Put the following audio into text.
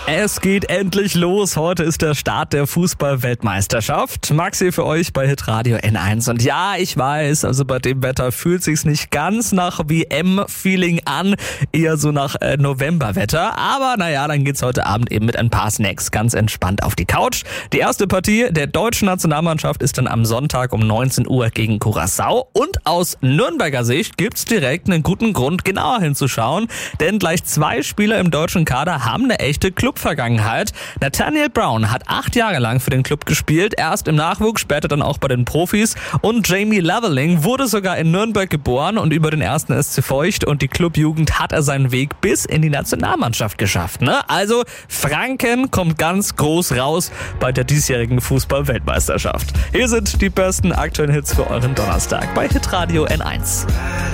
Es geht endlich los. Heute ist der Start der Fußball-Weltmeisterschaft. Maxi für euch bei Hitradio N1. Und ja, ich weiß, also bei dem Wetter fühlt sich's nicht ganz nach WM-Feeling an, eher so nach Novemberwetter. Aber naja, dann geht's heute Abend eben mit ein paar Snacks ganz entspannt auf die Couch. Die erste Partie der deutschen Nationalmannschaft ist dann am Sonntag um 19 Uhr gegen Curaçao. Und aus Nürnberger Sicht gibt's direkt einen guten Grund, genauer hinzuschauen. Denn gleich 2 Spieler im deutschen Kader haben eine echte Clubvergangenheit. Nathaniel Brown hat 8 Jahre lang für den Club gespielt, erst im Nachwuchs, später dann auch bei den Profis. Und Jamie Leveling wurde sogar in Nürnberg geboren und über den 1. SC Feucht und die Clubjugend hat er seinen Weg bis in die Nationalmannschaft geschafft. Also Franken kommt ganz groß raus bei der diesjährigen Fußball-Weltmeisterschaft. Hier sind die besten aktuellen Hits für euren Donnerstag bei Hitradio N1.